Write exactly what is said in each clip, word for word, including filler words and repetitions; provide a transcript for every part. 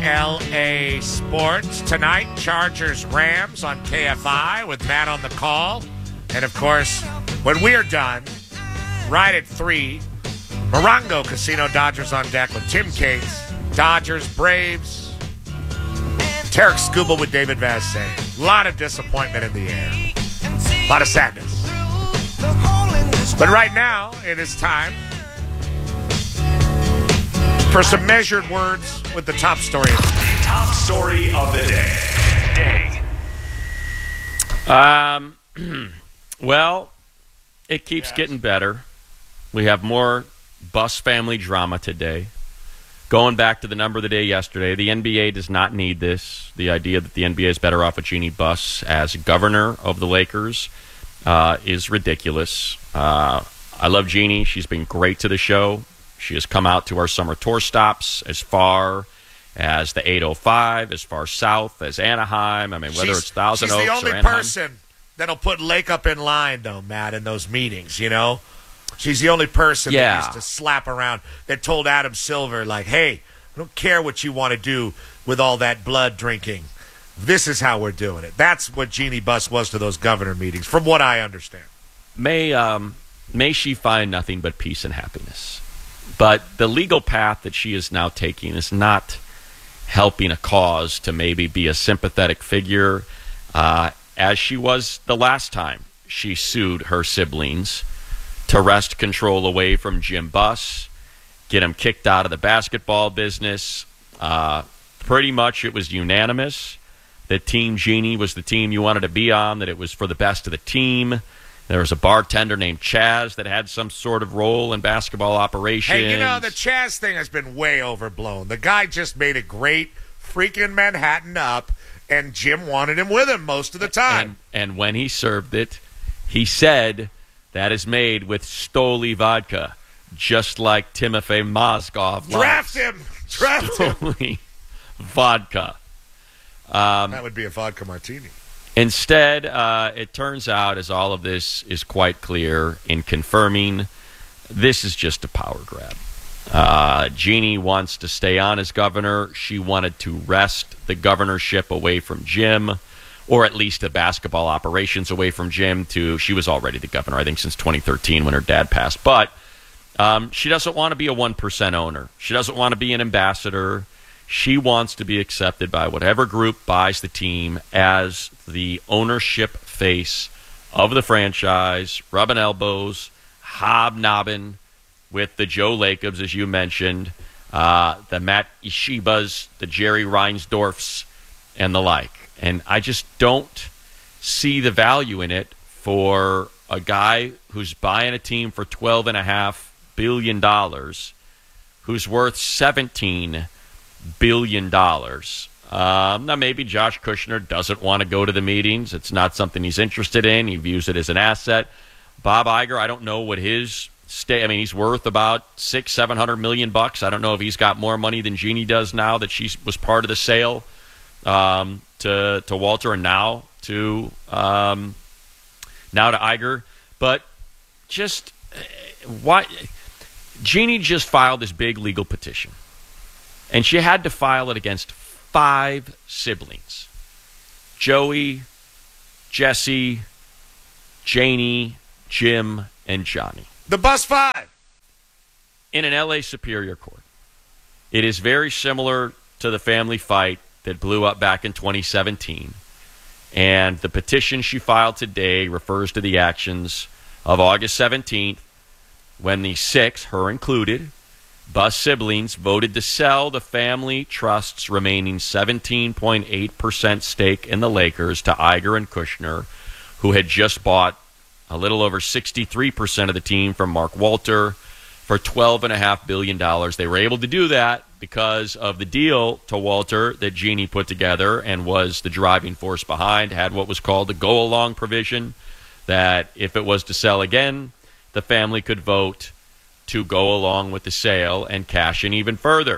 L A Sports. Tonight, Chargers Rams on K F I with Matt on the call. And, of course, when we're done, right at three, Morongo Casino Dodgers on deck with Tim Cates, Dodgers, Braves, Tarek Skubal with David Vassay. A lot of disappointment in the air. A lot of sadness. But right now, it is time for some measured words with the top story of the day. Top story of the day. day. Um, well, it keeps Yes. getting better. We have more bus family drama today. Going back to the number of the day yesterday, the N B A does not need this. The idea that the N B A is better off with Jeannie Buss as governor of the Lakers uh, is ridiculous. Uh, I love Jeannie. She's been great to the show. She has come out to our summer tour stops as far as the eight oh five, as far south as Anaheim. I mean, whether She's- it's Thousand she's Oaks the only or Anaheim. person that'll put Lake up in line, though, Matt, in those meetings, you know? She's the only person Yeah. that used to slap around, that told Adam Silver, like, hey, I don't care what you want to do with all that blood drinking. This is how we're doing it. That's what Jeannie Buss was to those governor meetings, from what I understand. May um, may she find nothing but peace and happiness. But the legal path that she is now taking is not helping a cause to maybe be a sympathetic figure, uh, as she was the last time she sued her siblings to wrest control away from Jim Buss, get him kicked out of the basketball business. Uh, pretty much it was unanimous that Team Jeannie was the team you wanted to be on, that it was for the best of the team. There was a bartender named Chaz that had some sort of role in basketball operations. Hey, you know, the Chaz thing has been way overblown. The guy just made a great freaking Manhattan up, and Jim wanted him with him most of the time. And, and when he served it, he said that is made with Stoli vodka, just like Timofey Mozgov. Draft him! Draft him! Stoli vodka. Um, That would be a vodka martini. Instead, uh, it turns out, as all of this is quite clear in confirming, this is just a power grab. Uh, Jeannie wants to stay on as governor. She wanted to wrest the governorship away from Jim, or at least the basketball operations away from Jim. To she was already the governor, I think, since twenty thirteen when her dad passed. But um, she doesn't want to be a one percent owner. She doesn't want to be an ambassador. She wants to be accepted by whatever group buys the team as the ownership face of the franchise, rubbing elbows, hobnobbing with the Joe Lacobs, as you mentioned, uh, the Matt Ishibas, the Jerry Reinsdorfs, and the like. And I just don't see the value in it for a guy who's buying a team for twelve point five billion dollars, who's worth seventeen billion dollars. Um, now, maybe Josh Kushner doesn't want to go to the meetings. It's not something he's interested in. He views it as an asset. Bob Iger, I don't know what his stay. I mean, he's worth about six, seven hundred million bucks. I don't know if he's got more money than Jeannie does now that she was part of the sale um, to to Walter and now to um, now to Iger. But just uh, why? Jeannie just filed this big legal petition. And she had to file it against five siblings. Joey, Jesse, Janie, Jim, and Johnny. The Bus Five. In an L A Superior Court. It is very similar to the family fight that blew up back in twenty seventeen. And the petition she filed today refers to the actions of August seventeenth, when the six, her included, Buss siblings voted to sell the family trust's remaining seventeen point eight percent stake in the Lakers to Iger and Kushner, who had just bought a little over sixty-three percent of the team from Mark Walter for twelve point five billion dollars. They were able to do that because of the deal to Walter that Jeannie put together and was the driving force behind, had what was called the go-along provision, that if it was to sell again, the family could vote to go along with the sale and cash in even further.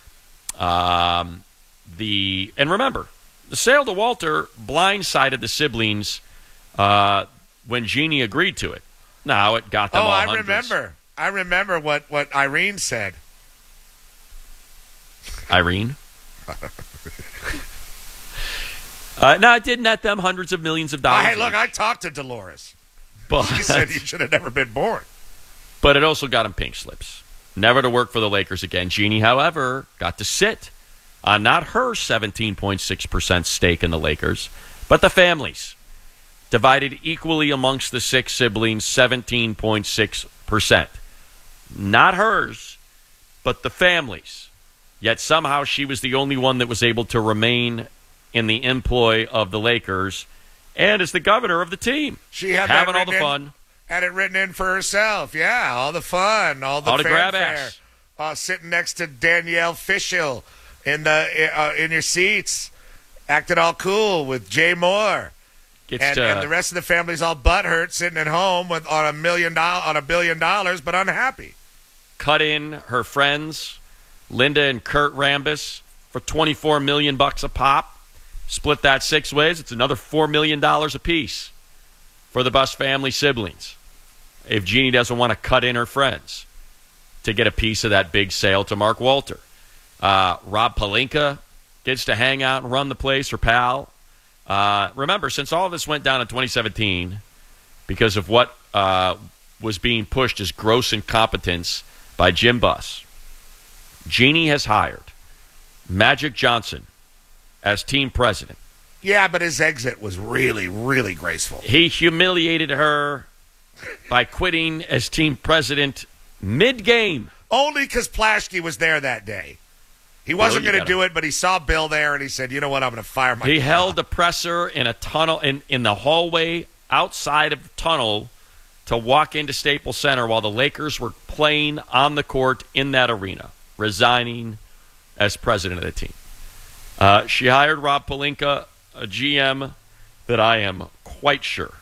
Um, the and remember, the sale to Walter blindsided the siblings uh, when Jeannie agreed to it. Now it got them Oh, all I hundreds. remember. I remember what, what Irene said. Irene? uh, no, it did net them hundreds of millions of dollars. Hey, look, I talked to Dolores. But, She said you should have never been born. but it also got him pink slips. Never to work for the Lakers again. Jeannie, however, got to sit on not her seventeen point six percent stake in the Lakers, but the family's. Divided equally amongst the six siblings, seventeen point six percent. Not hers, but the family's. Yet somehow she was the only one that was able to remain in the employ of the Lakers and as the governor of the team. She had having that all the written fun. In, had it written in for herself. Yeah, all the fun, all the All to grab fanfare. ass. Uh, sitting next to Danielle Fishel in the uh, in your seats, acting all cool with Jay Moore. Gets And, to, and the rest of the family's all butthurt, sitting at home with on a million dollars on a billion dollars, but unhappy. cut in her friends, Linda and Kurt Rambis, for twenty-four million bucks a pop. Split that six ways. It's another four million dollars apiece for the Buss family siblings. If Jeannie doesn't want to cut in her friends to get a piece of that big sale to Mark Walter. Uh, Rob Pelinka gets to hang out and run the place, her pal. Uh, remember, since all of this went down in twenty seventeen, because of what uh, was being pushed as gross incompetence by Jim Buss, Jeannie has hired Magic Johnson as team president. Yeah, but his exit was really, really graceful. He humiliated her by quitting as team president mid-game. Only because Plaschke was there that day. He wasn't Bill, going you to do it, but he saw Bill there, and he said, you know what, I'm going to fire my He job. held the presser in a tunnel, in, in the hallway outside of the tunnel to walk into Staples Center while the Lakers were playing on the court in that arena, resigning as president of the team. Uh, she hired Rob Pelinka, a G M that I am quite sure,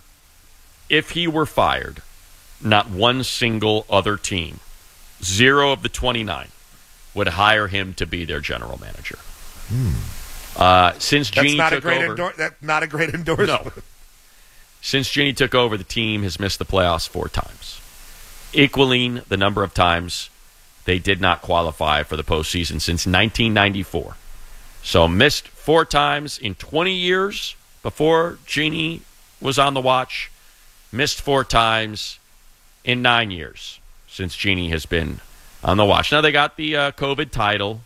if he were fired, not one single other team, zero of the twenty-nine, would hire him to be their general manager. Hmm. Uh, since That's Jeannie not took a great over, endor- that's not a great endorsement. No. Since Jeannie took over, the team has missed the playoffs four times, equaling the number of times they did not qualify for the postseason since nineteen ninety-four. So missed four times in twenty years before Jeannie was on the watch. Missed four times in nine years since Jeannie has been on the watch. Now they got the uh, COVID title,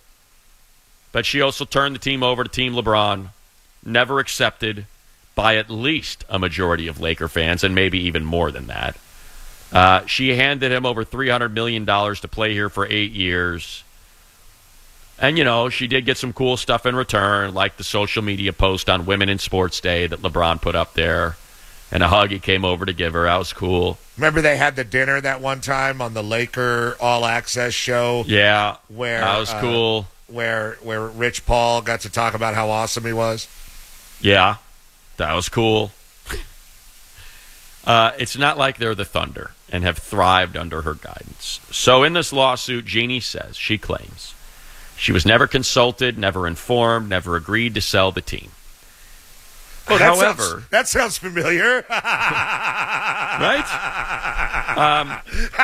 but she also turned the team over to Team LeBron, never accepted by at least a majority of Laker fans, and maybe even more than that. Uh, she handed him over three hundred million dollars to play here for eight years. And, you know, she did get some cool stuff in return, like the social media post on Women in Sports Day that LeBron put up there, and a hug he came over to give her. That was cool. Remember they had the dinner that one time on the Laker All Access show? Yeah, where that was uh, cool. Where where Rich Paul got to talk about how awesome he was. Yeah, that was cool. Uh, it's not like they're the Thunder and have thrived under her guidance. So in this lawsuit, Jeannie says, she claims, she was never consulted, never informed, never agreed to sell the team. Oh, that However, sounds, that sounds familiar. right? Um,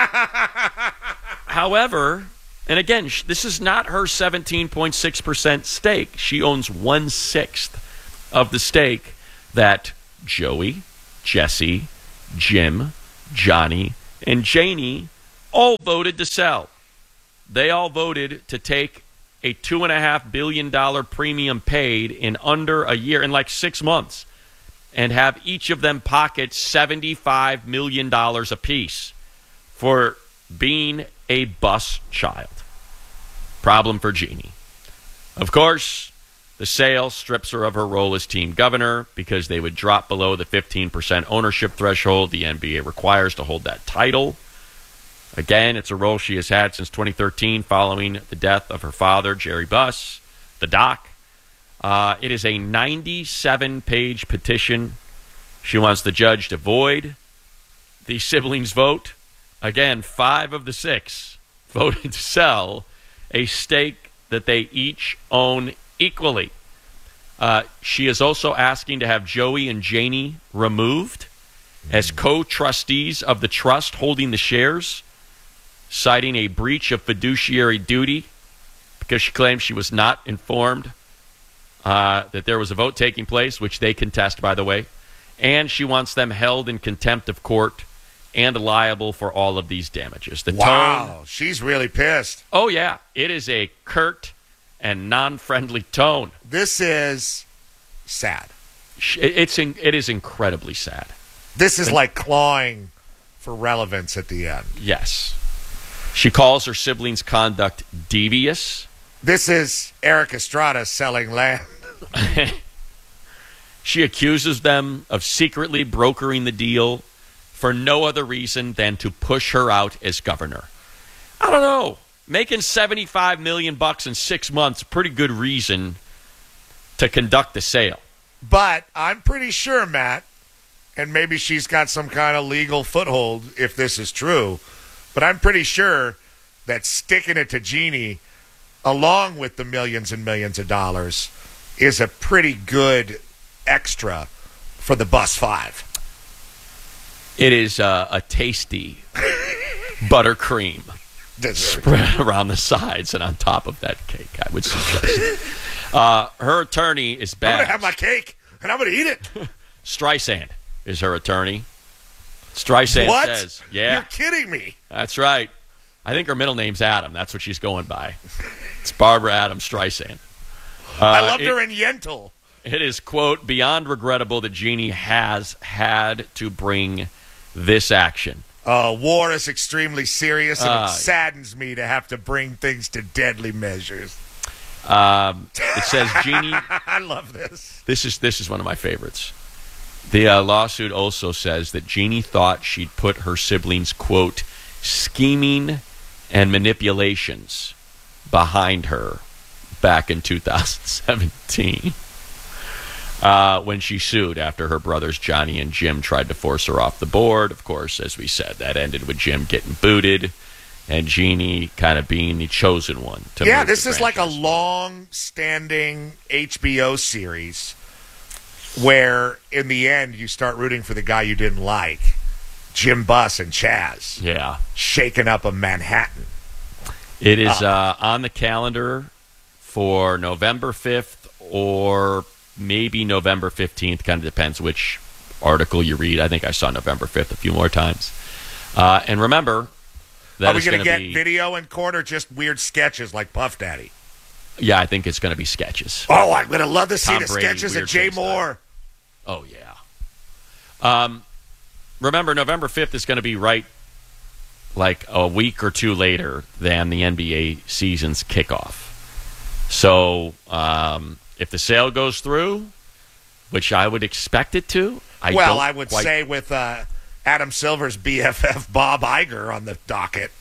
however, and again, sh- this is not her seventeen point six percent stake. She owns one-sixth of the stake that Joey, Jesse, Jim, Johnny, and Janie all voted to sell. They all voted to take a two point five billion dollars premium paid in under a year, in like six months, and have each of them pocket seventy-five million dollars apiece for being a Buss child. Problem for Jeannie. Of course, the sale strips her of her role as team governor because they would drop below the fifteen percent ownership threshold the N B A requires to hold that title. Again, it's a role she has had since twenty thirteen following the death of her father, Jerry Buss, the Doc. Uh, it is a ninety-seven page petition. She wants the judge to void the siblings' vote. Again, five of the six voted to sell a stake that they each own equally. Uh, she is also asking to have Joey and Janie removed as co-trustees of the trust holding the shares, citing a breach of fiduciary duty because she claims she was not informed uh, that there was a vote taking place, which they contest, by the way, and she wants them held in contempt of court and liable for all of these damages. The wow, tone, she's really pissed. oh yeah, it is a curt and non-friendly tone. This is sad. It's in, it is incredibly sad. This is like clawing for relevance at the end. Yes. She calls her siblings' conduct devious. This is Eric Estrada selling land. She accuses them of secretly brokering the deal for no other reason than to push her out as governor. I don't know. Making seventy-five million bucks in six months, pretty good reason to conduct the sale. But I'm pretty sure, Matt, and maybe she's got some kind of legal foothold if this is true, but I'm pretty sure that sticking it to Jeannie, along with the millions and millions of dollars, is a pretty good extra for the Bus Five. It is uh, a tasty buttercream spread around the sides and on top of that cake, I would suggest. Uh, her attorney is bad. I'm going to have my cake, and I'm going to eat it. Streisand is her attorney. Streisand what? says, yeah. You're kidding me. That's right. I think her middle name's Adam. That's what she's going by. It's Barbara Adam Streisand. Uh, I loved it, her in Yentl. It is, quote, beyond regrettable that Jeannie has had to bring this action. Uh, war is extremely serious, and Uh, it saddens me to have to bring things to deadly measures. Um, it says Jeannie. I love this. This is this is one of my favorites. The uh, lawsuit also says that Jeannie thought she'd put her siblings, quote, scheming and manipulations behind her back in two thousand seventeen uh, when she sued after her brothers Johnny and Jim tried to force her off the board. Of course, as we said, that ended with Jim getting booted and Jeannie kind of being the chosen one. To yeah, move this the is like a franchise. long-standing H B O series where, in the end, you start rooting for the guy you didn't like, Jim Buss and Chaz, Yeah. shaking up a Manhattan. It is uh, on the calendar for November fifth or maybe November fifteenth. Kind of depends which article you read. I think I saw November fifth a few more times. Uh, and remember, that Are we is going to gonna get be, video in court or just weird sketches like Puff Daddy? Yeah, I think it's going to be sketches. Oh, I'm going to love to see Tom the Brady, sketches Weird of Jay Things style. Moore. Oh, yeah. Um, remember, November fifth is going to be right like a week or two later than the N B A season's kickoff. So um, if the sale goes through, which I would expect it to, I well, don't I would quite- say with uh, Adam Silver's B F F Bob Iger on the docket.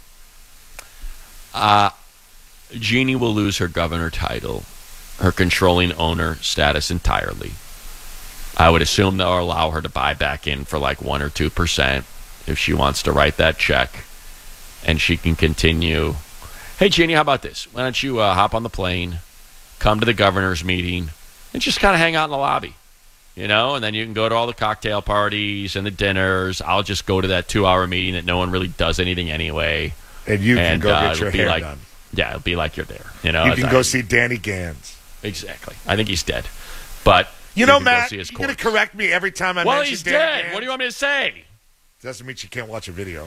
Uh, Jeannie will lose her governor title, her controlling owner status entirely. I would assume they'll allow her to buy back in for like one or two percent if she wants to write that check, and she can continue. Hey, Jeannie, how about this? Why don't you uh, hop on the plane, come to the governor's meeting, and just kind of hang out in the lobby, you know? And then you can go to all the cocktail parties and the dinners. I'll just go to that two-hour meeting that no one really does anything anyway. And you can And, go uh, get your it'll be hair like- done. Yeah, it'll be like you're there. You know, You It's- can go see Danny Gans. Exactly. I think he's dead. But You know, can go Matt, see you're his going to corpse. correct me every time I Well, mention he's Danny dead. Gans. What do you want me to say? Doesn't mean you can't watch a video.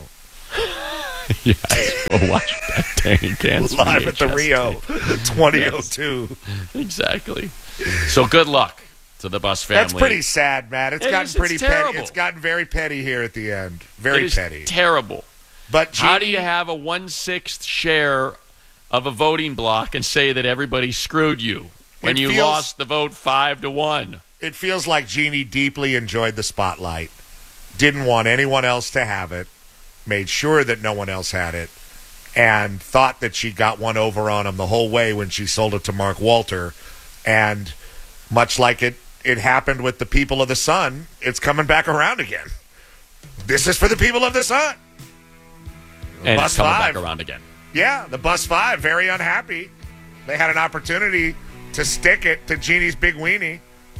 Yes, we'll watch that Danny Gans Live at the V H S Rio tape. twenty oh two. Exactly. So good luck to the Bus family. That's pretty sad, Matt. It's It gotten is. pretty It's petty. terrible. It's gotten very petty here at the end. It Very is petty. terrible. But How do Jeannie- you have a one-sixth share of a voting block and say that everybody screwed you when It you feels- lost the vote five to one? It feels like Jeannie deeply enjoyed the spotlight, didn't want anyone else to have it, made sure that no one else had it, and thought that she got one over on him the whole way when she sold it to Mark Walter. And much like it, it happened with the people of the Sun, it's coming back around again. This is for the people of the Sun. And Bus it's coming five. back around again. Yeah, the Bus Five, very unhappy. They had an opportunity to stick it to Jeannie's big weenie,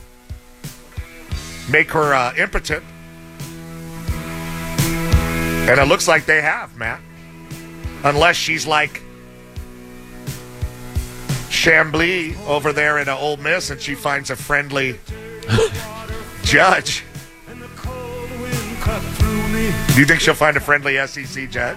make her uh, impotent. And it looks like they have, Matt. Unless she's like Chambly over there in a Ole Miss, and she finds a friendly judge. Do you think she'll find a friendly S E C judge?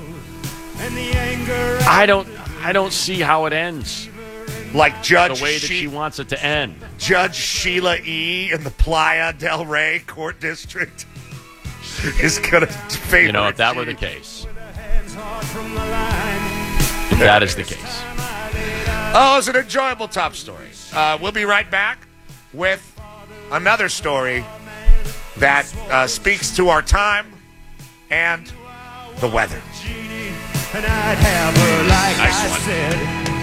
I don't. I don't see how it ends. Like Judge The way that she- she wants it to end. Judge Sheila E. in the Playa del Rey Court District is going to favor. You know, if that were the case. If that is the case. Oh, it's an enjoyable top story. Uh, we'll be right back with another story that uh, speaks to our time and the weather. And I'd have her like Nice I one. said.